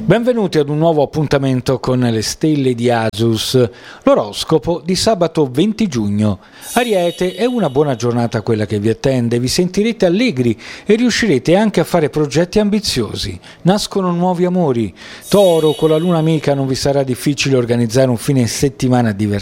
Benvenuti ad un nuovo appuntamento con le stelle di Asus, l'oroscopo di sabato 20 giugno. Ariete, è una buona giornata quella che vi attende, vi sentirete allegri e riuscirete anche a fare progetti ambiziosi. Nascono nuovi amori. Toro, con la luna amica non vi sarà difficile organizzare un fine settimana divertente